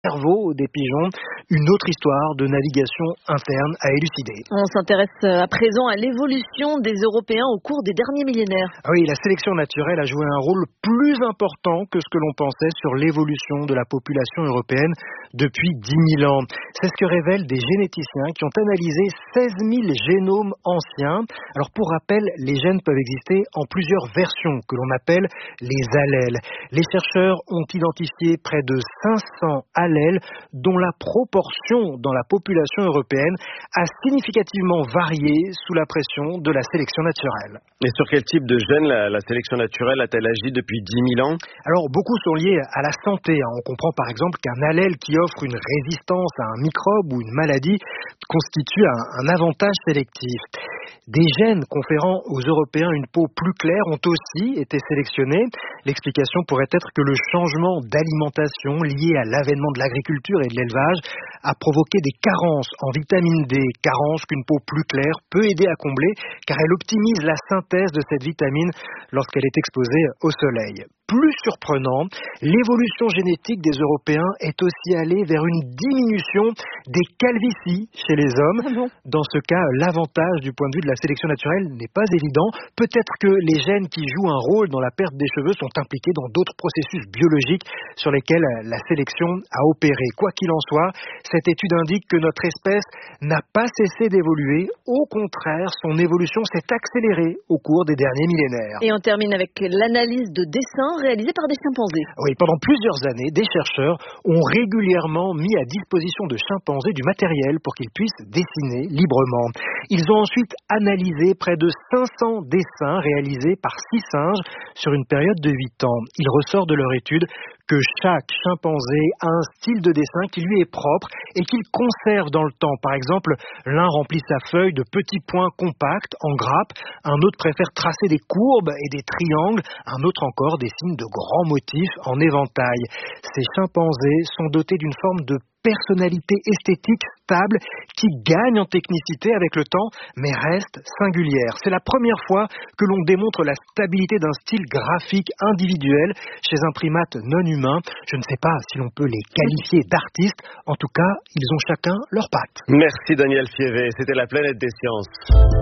cerveau des pigeons, une autre histoire de navigation interne à élucider. On s'intéresse à présent à l'évolution des Européens au cours des derniers millénaires. Ah oui, la sélection naturelle a joué un rôle plus important que ce que l'on pensait sur l'évolution de la population européenne depuis 10 000 ans. C'est ce que révèlent des généticiens qui ont analysé 16 000 génomes anciens. Alors pour rappel, les gènes peuvent exister en plusieurs versions que l'on appelle les allèles. Les chercheurs ont identifié près de 500 allèles dont la proportion dans la population européenne a significativement varié sous la pression de la sélection naturelle. Et sur quel type de gènes la sélection naturelle a-t-elle agi depuis 10 000 ans ? Alors beaucoup sont liés à la santé. On comprend par exemple qu'un allèle qui offre une résistance à un microbe ou une maladie constitue un avantage sélectif. Des gènes conférant aux Européens une peau plus claire ont aussi été sélectionnés. L'explication pourrait être que le changement d'alimentation lié à l'avènement de l'agriculture et de l'élevage a provoqué des carences en vitamine D, carences qu'une peau plus claire peut aider à combler car elle optimise la synthèse de cette vitamine lorsqu'elle est exposée au soleil. Plus surprenant, l'évolution génétique des Européens est aussi allée vers une diminution des calvities chez les hommes. Dans ce cas, l'avantage du point de vue de la sélection naturelle n'est pas évident. Peut-être que les gènes qui jouent un rôle dans la perte des cheveux sont impliqués dans d'autres processus biologiques sur lesquels la sélection a opéré. Quoi qu'il en soit, cette étude indique que notre espèce n'a pas cessé d'évoluer. Au contraire, son évolution s'est accélérée au cours des derniers millénaires. Et on termine avec l'analyse de dessins réalisés par des chimpanzés. Oui, pendant plusieurs années, des chercheurs ont régulièrement mis à disposition de chimpanzés du matériel pour qu'ils puissent dessiner librement. Ils ont ensuite analysé près de 500 dessins réalisés par 6 singes sur une période de 8 ans. Il ressort de leur étude que chaque chimpanzé a un style de dessin qui lui est propre et qu'il conserve dans le temps. Par exemple, l'un remplit sa feuille de petits points compacts en grappe, un autre préfère tracer des courbes et des triangles, un autre encore dessine de grands motifs en éventail. Ces chimpanzés sont dotés d'une forme de personnalité esthétique stable qui gagne en technicité avec le temps mais reste singulière. C'est la première fois que l'on démontre la stabilité d'un style graphique individuel chez un primate non humain. Je ne sais pas si l'on peut les qualifier d'artistes. En tout cas, ils ont chacun leurs pattes. Merci Daniel Fievé, c'était la planète des sciences.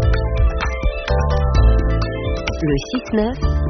Le 6-9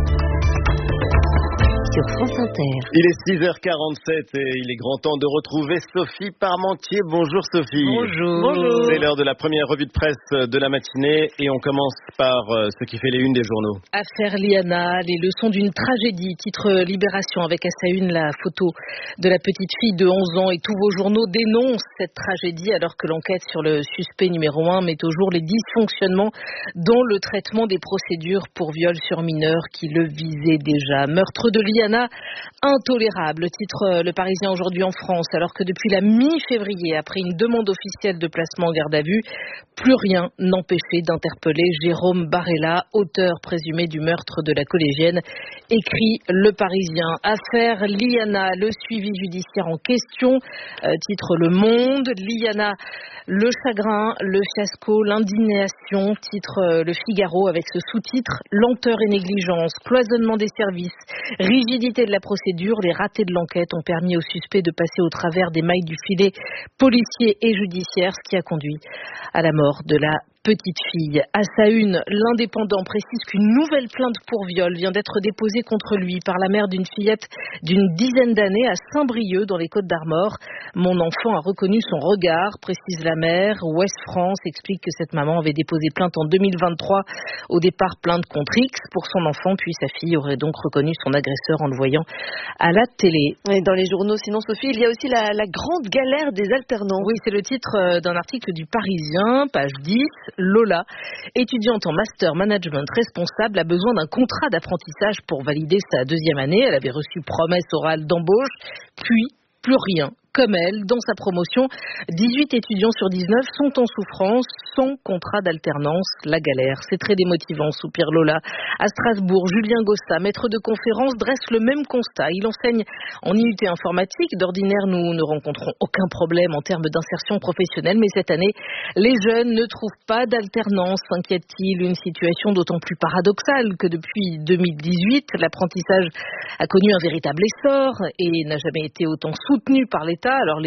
sur France Inter. Il est 6h47 et il est grand temps de retrouver Sophie Parmentier. Bonjour Sophie. Bonjour. C'est l'heure de la première revue de presse de la matinée et on commence par ce qui fait les unes des journaux. Affaire Liana, les leçons d'une tragédie, titre Libération avec à sa une la photo de la petite fille de 11 ans et tous vos journaux dénoncent cette tragédie alors que l'enquête sur le suspect numéro 1 met au jour les dysfonctionnements dans le traitement des procédures pour viol sur mineurs qui le visaient déjà. Meurtre de Liana, intolérable, titre Le Parisien aujourd'hui en France, alors que depuis la mi-février, après une demande officielle de placement en garde à vue, plus rien n'empêchait d'interpeller Jérôme Barella, auteur présumé du meurtre de la collégienne, écrit Le Parisien. Affaire Liana, le suivi judiciaire en question, titre Le Monde. Liana, le chagrin, le fiasco, l'indignation, titre Le Figaro avec ce sous-titre Lenteur et négligence, cloisonnement des services, rigidité de la procédure, les ratés de l'enquête ont permis aux suspects de passer au travers des mailles du filet policier et judiciaire, ce qui a conduit à la mort de la petite fille. À sa une, l'Indépendant précise qu'une nouvelle plainte pour viol vient d'être déposée contre lui par la mère d'une fillette d'une dizaine d'années à Saint-Brieuc dans les Côtes-d'Armor. Mon enfant a reconnu son regard, précise la mère. Ouest France explique que cette maman avait déposé plainte en 2023. Au départ, plainte contre X pour son enfant, puis sa fille aurait donc reconnu son agresseur en le voyant à la télé. Et dans les journaux, sinon Sophie, il y a aussi la grande galère des alternants. Oui, c'est le titre d'un article du Parisien, page 10. Lola, étudiante en master management responsable, a besoin d'un contrat d'apprentissage pour valider sa 2e année. Elle avait reçu promesse orale d'embauche, puis plus rien. Comme elle, dans sa promotion, 18 étudiants sur 19 sont en souffrance, sans contrat d'alternance. La galère, c'est très démotivant, soupire Lola. À Strasbourg, Julien Gossa, maître de conférence, dresse le même constat. Il enseigne en IUT informatique. D'ordinaire, nous ne rencontrons aucun problème en termes d'insertion professionnelle, mais cette année, les jeunes ne trouvent pas d'alternance, s'inquiète-t-il. Une situation d'autant plus paradoxale que depuis 2018, l'apprentissage a connu un véritable essor et n'a jamais été autant soutenu par l'État. Alors